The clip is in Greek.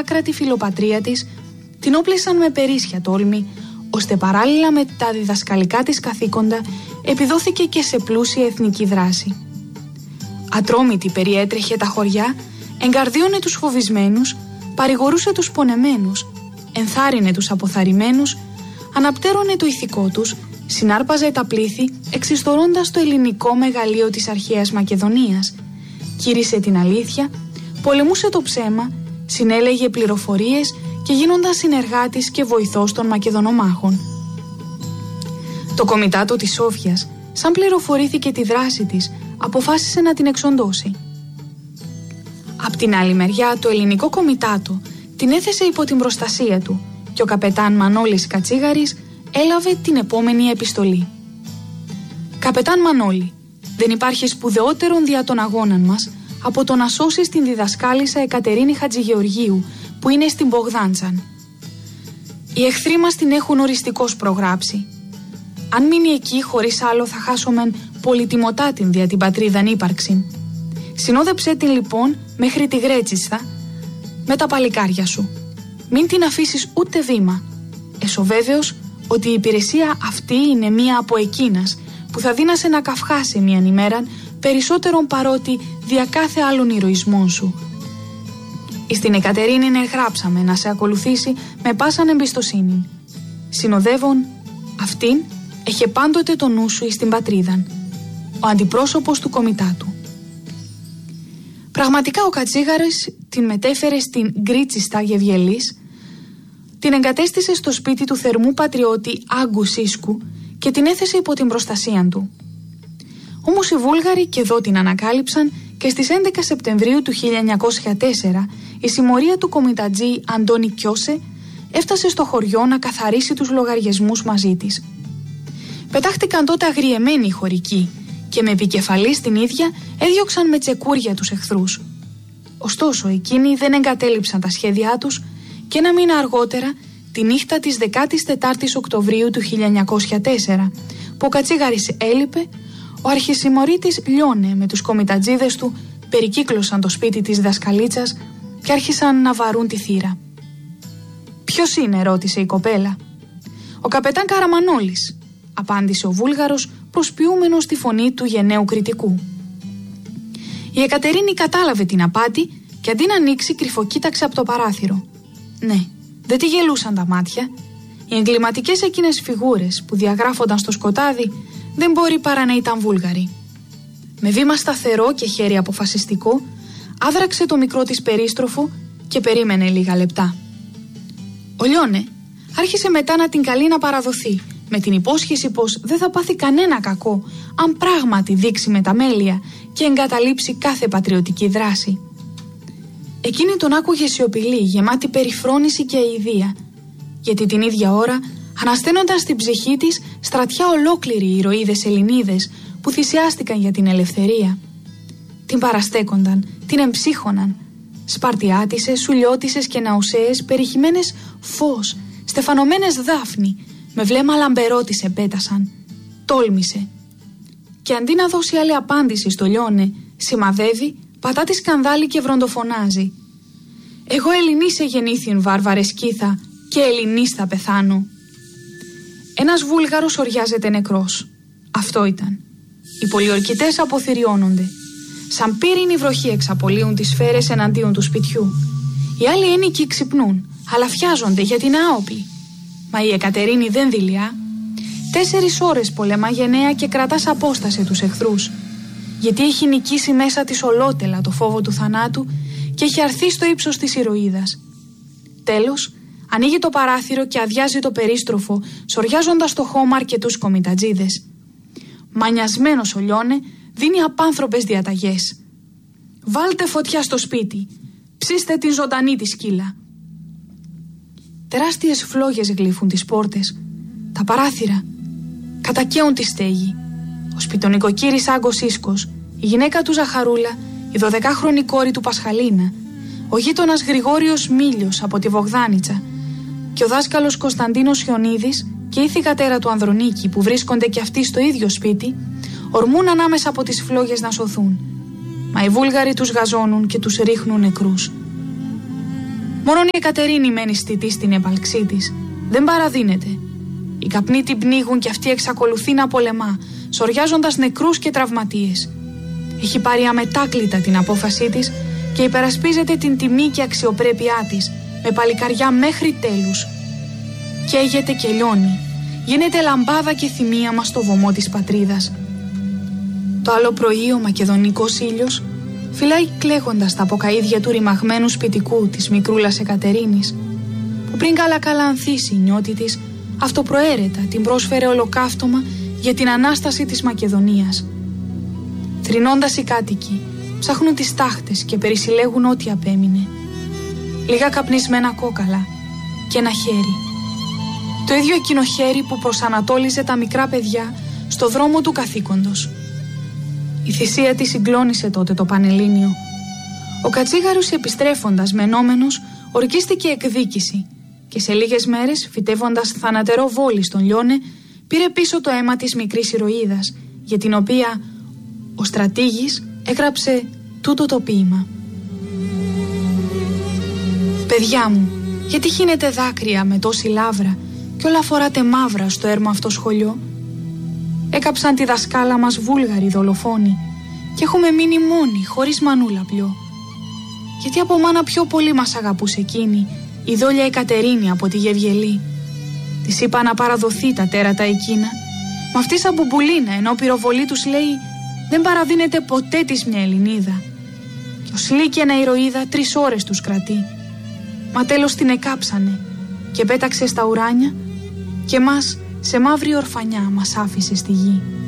άκρατη φιλοπατρία της την όπλησαν με περίσσια τόλμη, ώστε παράλληλα με τα διδασκαλικά της καθήκοντα επιδόθηκε και σε πλούσια εθνική δράση. Ατρόμητη περιέτρεχε τα χωριά, εγκαρδίωνε τους φοβισμένους, παρηγορούσε τους πονεμένους, ενθάρρυνε τους αποθαρρυμένους, αναπτέρωνε το ηθικό τους, συνάρπαζε τα πλήθη εξιστορώντας το ελληνικό μεγαλείο της αρχαίας Μακεδονίας, κήρυσε την αλήθεια, πολεμούσε το ψέμα, συνέλεγε πληροφορίες και γίνοντας συνεργάτης και βοηθός των Μακεδονομάχων. Το κομιτάτο της Σόφιας, σαν πληροφορήθηκε τη δράση της, αποφάσισε να την εξοντώσει. Απ' την άλλη μεριά, το ελληνικό κομιτάτο την έθεσε υπό την προστασία του και ο καπετάν Μανώλης Κατσίγαρης έλαβε την επόμενη επιστολή. «Καπετάν Μανώλη, δεν υπάρχει σπουδαιότερον δια των αγώνων μας από το να σώσεις την διδασκάλισσα Εκατερίνη Χατζηγεωργίου που είναι στην Μπογδάντσαν. Οι εχθροί μας την έχουν οριστικώς προγράψει. Αν μείνει εκεί χωρίς άλλο θα χάσομεν πολυτιμωτά την δια την πατρίδαν ύπαρξη. Συνόδεψέ την λοιπόν μέχρι τη Γρέτσιστα με τα παλικάρια σου. Μην την αφήσεις ούτε βήμα. Εσωβέβαιος ότι η υπηρεσία αυτή είναι μία από εκείνας που θα δίνασε να καυχάσει μίαν ημέραν περισσότερον παρότι δια κάθε άλλων ηρωισμών σου. Εις την Εκατερίνη γράψαμε να σε ακολουθήσει με πάσαν εμπιστοσύνη. Συνοδεύων αυτήν έχει πάντοτε το νου σου εις την πατρίδαν. Ο αντιπρόσωπος του κομιτάτου». Πραγματικά ο Κατσίγαρης την μετέφερε στην Γκρίτσιστα Γευγελής, την εγκατέστησε στο σπίτι του θερμού πατριώτη Άγκου Σίσκου και την έθεσε υπό την προστασία του. Όμως οι Βούλγαροι και εδώ την ανακάλυψαν και στις 11 Σεπτεμβρίου του 1904 η συμμορία του κομιτατζή Αντώνη Κιώσε έφτασε στο χωριό να καθαρίσει τους λογαριασμούς μαζί της. Πετάχτηκαν τότε αγριεμένοι οι χωρικοί και με επικεφαλή στην ίδια έδιωξαν με τσεκούρια τους εχθρούς. Ωστόσο εκείνοι δεν εγκατέλειψαν τα σχέδιά τους και ένα μήνα αργότερα, τη νύχτα της 14ης Οκτωβρίου του 1904, που ο Κατσίγαρης έλειπε, ο αρχισημμορίτης Λιώνε με τους κομιτατζίδες του περικύκλωσαν το σπίτι της δασκαλίτσας και άρχισαν να βαρούν τη θύρα. «Ποιος είναι?» ρώτησε η κοπέλα. «Ο καπετάν Καραμανόλης», απάντησε ο Βούλγαρος προσποιούμενος τη φωνή του γενναίου κριτικού. Η Εκατερίνη κατάλαβε την απάτη και αντί να ανοίξει κρυφοκοίταξε από το παράθυρο. Ναι, δεν τη γελούσαν τα μάτια. Οι εγκληματικές εκείνες φιγούρες που διαγράφονταν στο σκοτάδι δεν μπορεί παρά να ήταν Βούλγαροι. Με βήμα σταθερό και χέρι αποφασιστικό άδραξε το μικρό της περίστροφο και περίμενε λίγα λεπτά. Ο Λιώνε άρχισε μετά να την καλεί να παραδοθεί, με την υπόσχεση πως δεν θα πάθει κανένα κακό αν πράγματι δείξει μεταμέλεια και εγκαταλείψει κάθε πατριωτική δράση. Εκείνη τον άκουγε σιωπηλή, γεμάτη περιφρόνηση και αηδία, γιατί την ίδια ώρα ανασταίνονταν στην ψυχή της στρατιά ολόκληροι οι ηρωίδες Ελληνίδες που θυσιάστηκαν για την ελευθερία. Την παραστέκονταν, την εμψύχωναν, Σπαρτιάτισσες, Σουλιώτισσες και Ναουσαίες περιχυμένες φως, στεφανωμένες δάφνη, με βλέμμα λαμπερό της επέτασαν. Τόλμησε. Και αντί να δώσει άλλη απάντηση στο Λιώνε, σημαδεύει, πατά τη σκανδάλη και βροντοφωνάζει. «Εγώ Ελληνής εγεννήθην, βάρβαρε σκύθα, και Ελληνής θα πεθάνω». Ένας Βούλγαρος οριάζεται νεκρός. Αυτό ήταν. Οι πολιορκητές αποθυριώνονται. Σαν πύρινη βροχή εξαπολύουν τις σφαίρες εναντίον του σπιτιού. Οι άλλοι ένικοι ξυπνούν, αλλά φιάζονται γιατί είναι άοπλοι. Μα η Εκατερίνη δεν δειλιά. 4 ώρες πολεμά γενναία και κρατά απόσταση τους εχθρούς. Γιατί έχει νικήσει μέσα της ολότελα το φόβο του θανάτου και έχει αρθεί στο ύψος της ηρωίδας. Τέλος, ανοίγει το παράθυρο και αδειάζει το περίστροφο, σοριάζοντας το χώμα αρκετούς κομιτατζίδες. Μανιασμένος ο Λιώνε δίνει απάνθρωπες διαταγές. «Βάλτε φωτιά στο σπίτι, ψήστε την ζωντανή τη σκύλα». Τεράστιες φλόγες γλύφουν τις πόρτες, τα παράθυρα, κατακαίουν τη στέγη. Ο σπιτονικοκύρης Άγκος Σίσκος, η γυναίκα του Ζαχαρούλα, η 12χρονη κόρη του Πασχαλίνα, ο γείτονας Γρηγόριος Μίλιος από τη Βογδάνιτσα και ο δάσκαλος Κωνσταντίνος Χιονίδης και η θυγατέρα του Ανδρονίκη που βρίσκονται και αυτοί στο ίδιο σπίτι, ορμούν ανάμεσα από τις φλόγες να σωθούν. Μα οι Βούλγαροι τους γαζώνουν και τους ρίχνουν νεκρούς. Μόνον η Εκατερίνη μένει στιτή στην έπαλξή της. Δεν παραδίνεται. Οι καπνοί την πνίγουν και αυτή εξακολουθεί να πολεμά, σοριάζοντας νεκρούς και τραυματίες. Έχει πάρει αμετάκλητα την απόφασή της και υπερασπίζεται την τιμή και αξιοπρέπειά της με παλικαριά μέχρι τέλους. Καίγεται και λιώνει. Γίνεται λαμπάδα και θυμίαμα στο βωμό της πατρίδας. Το άλλο πρωί ο μακεδονικός ήλιος φυλάει κλαίγοντας τα αποκαΐδια του ρημαγμένου σπιτικού της μικρούλας Εκατερίνης, που πριν καλά ανθίσει η νιώτη της αυτοπροαίρετα την πρόσφερε ολοκαύτωμα για την Ανάσταση της Μακεδονίας. Θρηνώντας οι κάτοικοι ψάχνουν τις τάχτες και περισυλλέγουν ό,τι απέμεινε. Λίγα καπνισμένα κόκαλα και ένα χέρι. Το ίδιο εκείνο χέρι που προσανατόλιζε τα μικρά παιδιά στο δρόμο του καθήκοντος. Η θυσία της συγκλώνησε τότε το Πανελλήνιο. Ο Κατσίγαρος, επιστρέφοντας μενόμενος, ορκίστηκε εκδίκηση και σε λίγες μέρες, φυτεύοντας θανατερό βόλι στον Λιώνε, πήρε πίσω το αίμα της μικρής ηρωίδας, για την οποία ο στρατήγης έγραψε τούτο το ποίημα. «Παιδιά μου, γιατί χύνετε δάκρυα με τόση λαύρα και όλα φοράτε μαύρα στο έρμο αυτό σχολιό? Έκαψαν τη δασκάλα μας βούλγαροι δολοφόνοι και έχουμε μείνει μόνοι, χωρίς μανούλα πλειό. Γιατί από μάνα πιο πολύ μας αγαπούσε εκείνη, η δόλια Εκατερίνη από τη Γευγελή. Της είπα να παραδοθεί τα τέρατα εκείνα, μα αυτή σαν μπουμπουλίνα, ενώ πυροβολή τους λέει δεν παραδίνεται ποτέ της μια Ελληνίδα. Και ως λύκαινα ηρωίδα 3 ώρες τους κρατεί. Μα τέλος την εκάψανε και πέταξε στα ουράνια και μας σε μαύρη ορφανιά μας άφησε στη γη».